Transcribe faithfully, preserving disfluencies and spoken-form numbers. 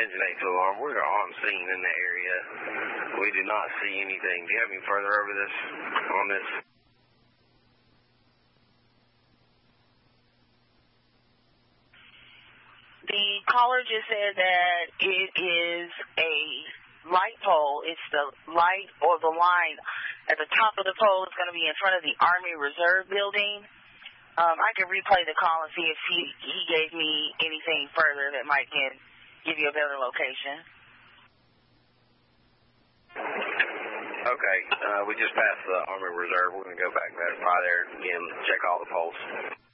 engine eight two alarm. We're on scene in the area. We do not see anything. Do you have any further over this on this? The caller just said that it is a light pole. It's the light or the line at the top of the pole. It's going to be in front of the Army Reserve building. Um, I can replay the call and see if he, he gave me anything further that might can give you a better location. Okay, uh, we just passed the Army Reserve. We're going to go back there, by there again, check all the poles.